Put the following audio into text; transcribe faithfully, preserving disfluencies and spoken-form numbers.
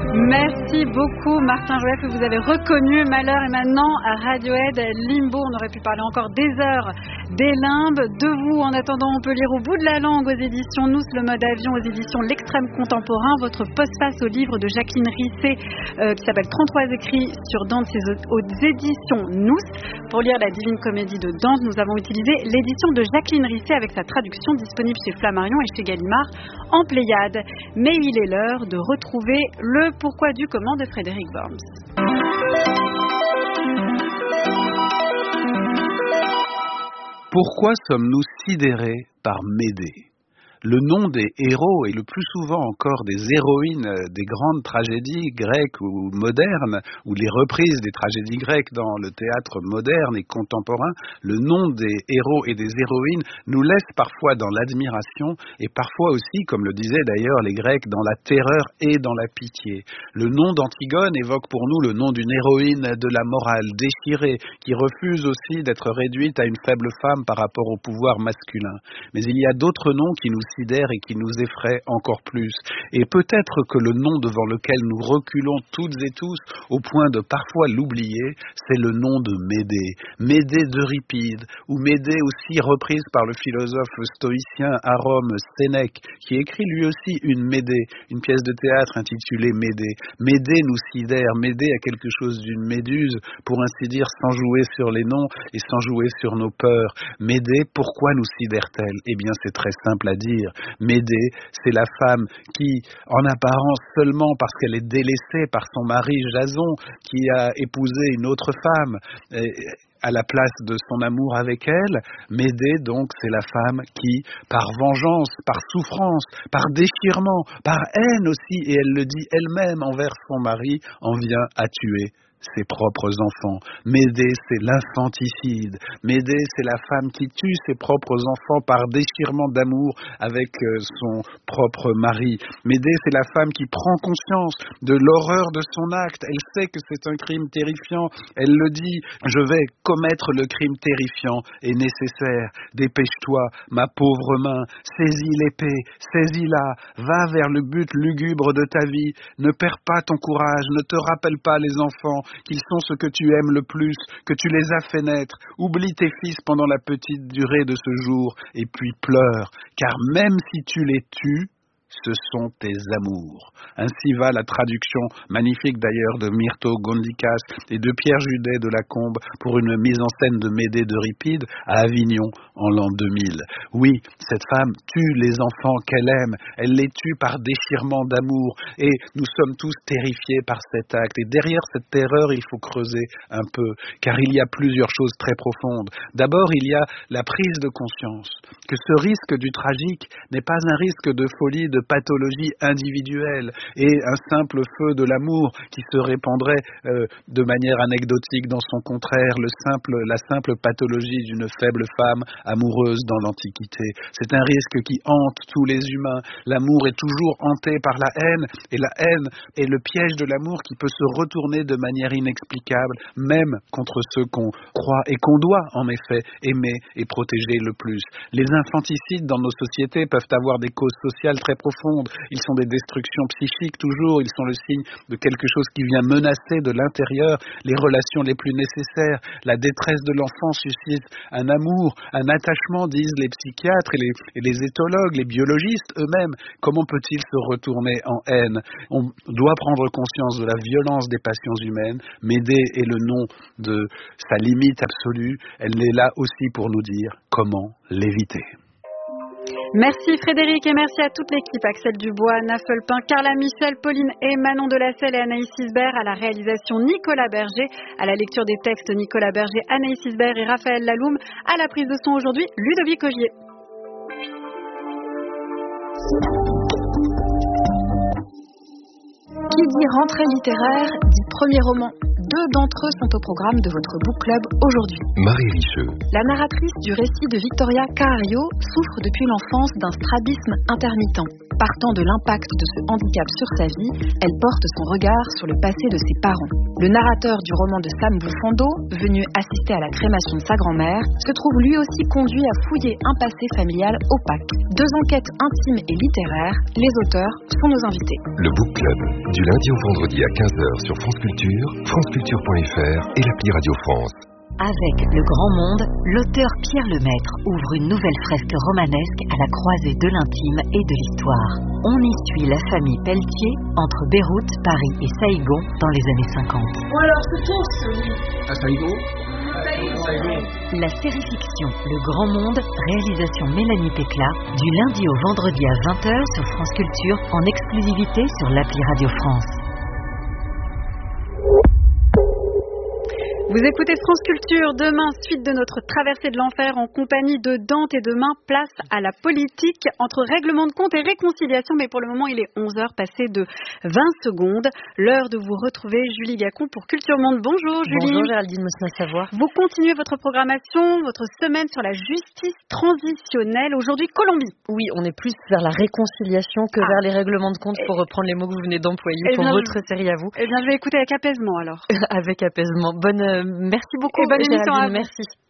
Merci beaucoup Martin Joël, que vous avez reconnu. Malheur est maintenant à Radiohead, Limbo. On aurait pu parler encore des heures des limbes. De vous, en attendant, on peut lire Au bout de la langue aux éditions Nous, Le mode avion aux éditions L'Extrême Contemporain, votre postface au livre de Jacqueline Risset euh, qui s'appelle trente-trois écrits sur Dante aux éditions Nous. Pour lire La Divine Comédie de Dante, nous avons utilisé l'édition de Jacqueline Risset avec sa traduction disponible chez Flammarion et chez Gallimard en Pléiade. Mais il est l'heure de retrouver le pourquoi du comment de Frédéric Worms. Pourquoi sommes-nous sidérés par Médée ? Le nom des héros et le plus souvent encore des héroïnes des grandes tragédies grecques ou modernes, ou les reprises des tragédies grecques dans le théâtre moderne et contemporain, le nom des héros et des héroïnes nous laisse parfois dans l'admiration et parfois aussi, comme le disaient d'ailleurs les Grecs, dans la terreur et dans la pitié. Le nom d'Antigone évoque pour nous le nom d'une héroïne de la morale déchirée, qui refuse aussi d'être réduite à une faible femme par rapport au pouvoir masculin. Mais il y a d'autres noms qui nous sidèrent et qui nous effraient encore plus. Et peut-être que le nom devant lequel nous reculons toutes et tous, au point de parfois l'oublier, c'est le nom de Médée. Médée d'Euripide, ou Médée aussi reprise par le philosophe stoïcien à Rome, Sénèque, qui écrit lui aussi une Médée, une pièce de théâtre intitulée Médée. Médée nous sidère, Médée a quelque chose d'une méduse, pour ainsi dire, sans jouer sur les noms et sans jouer sur nos peurs. Médée, pourquoi nous sidère-t-elle ? Eh bien, c'est très simple à dire. Médée, c'est la femme qui, en apparence seulement parce qu'elle est délaissée par son mari Jason, qui a épousé une autre femme et, à la place de son amour avec elle, Médée donc c'est la femme qui, par vengeance, par souffrance, par déchirement, par haine aussi, et elle le dit elle-même envers son mari, en vient à tuer ses propres enfants. Médée, c'est l'infanticide. Médée, c'est la femme qui tue ses propres enfants par déchirement d'amour avec son propre mari. Médée, c'est la femme qui prend conscience de l'horreur de son acte. Elle sait que c'est un crime terrifiant. Elle le dit, je vais commettre le crime terrifiant et nécessaire. Dépêche-toi, ma pauvre main. Saisis l'épée, saisis-la. Va vers le but lugubre de ta vie. Ne perds pas ton courage. Ne te rappelle pas les enfants, qu'ils sont ce que tu aimes le plus, que tu les as fait naître. Oublie tes fils pendant la petite durée de ce jour, et puis pleure, car même si tu les tues, ce sont tes amours. Ainsi va la traduction magnifique d'ailleurs de Myrto Gondikas et de Pierre Judet de Lacombe pour une mise en scène de Médée d'Euripide à Avignon en l'an deux mille. Oui, cette femme tue les enfants qu'elle aime, elle les tue par déchirement d'amour et nous sommes tous terrifiés par cet acte. Et derrière cette terreur, il faut creuser un peu, car il y a plusieurs choses très profondes. D'abord, il y a la prise de conscience que ce risque du tragique n'est pas un risque de folie, de pathologie individuelle et un simple feu de l'amour qui se répandrait euh, de manière anecdotique dans son contraire, le simple, la simple pathologie d'une faible femme amoureuse dans l'Antiquité. C'est un risque qui hante tous les humains. L'amour est toujours hanté par la haine et la haine est le piège de l'amour qui peut se retourner de manière inexplicable, même contre ceux qu'on croit et qu'on doit en effet aimer et protéger le plus. Les infanticides dans nos sociétés peuvent avoir des causes sociales très profondes. Ils sont des destructions psychiques toujours, ils sont le signe de quelque chose qui vient menacer de l'intérieur les relations les plus nécessaires. La détresse de l'enfant suscite un amour, un attachement, disent les psychiatres et les, et les éthologues, les biologistes eux-mêmes. Comment peut-il se retourner en haine ? On doit prendre conscience de la violence des passions humaines. Médée est le nom de sa limite absolue. Elle est là aussi pour nous dire comment l'éviter. Merci Frédéric et merci à toute l'équipe, Axel Dubois, Nafelpin, Carla Michel, Pauline et Manon Delacelle et Anaïs Isbert, à la réalisation Nicolas Berger, à la lecture des textes Nicolas Berger, Anaïs Isbert et Raphaël Laloum, à la prise de son aujourd'hui Ludovic Ogier. Qui dit rentrée littéraire dit premier roman. Deux d'entre eux sont au programme de votre book club aujourd'hui. Marie Richeux. La narratrice du récit de Victoria Cahario souffre depuis l'enfance d'un strabisme intermittent. Partant de l'impact de ce handicap sur sa vie, elle porte son regard sur le passé de ses parents. Le narrateur du roman de Sam Buffondo, venu assister à la crémation de sa grand-mère, se trouve lui aussi conduit à fouiller un passé familial opaque. Deux enquêtes intimes et littéraires, les auteurs sont nos invités. Le Book Club, du lundi au vendredi à quinze heures sur France Culture, franceculture point f r et l'appli Radio France. Avec Le Grand Monde, l'auteur Pierre Lemaitre ouvre une nouvelle fresque romanesque à la croisée de l'intime et de l'histoire. On y suit la famille Pelletier entre Beyrouth, Paris et Saïgon dans les années cinquante. Bon alors, c'est toi ce livre. À Saïgon ? La série fiction Le Grand Monde, réalisation Mélanie Pécla, du lundi au vendredi à vingt heures sur France Culture, en exclusivité sur l'appli Radio France. Vous écoutez France Culture, demain, suite de notre traversée de l'enfer en compagnie de Dante et demain, place à la politique entre règlement de compte et réconciliation. Mais pour le moment, il est onze heures passées de vingt secondes. L'heure de vous retrouver, Julie Gacon pour Culture Monde. Bonjour Julie. Bonjour Géraldine Mosna-Savoie. Vous continuez votre programmation, votre semaine sur la justice transitionnelle. Aujourd'hui, Colombie. Oui, on est plus vers la réconciliation que ah. vers les règlements de compte, pour reprendre les mots que vous venez d'employer pour bien, votre je... série à vous. Eh bien, je vais écouter avec apaisement alors. Avec apaisement. Bonne... Merci beaucoup. Et bonne émission à vous. Merci.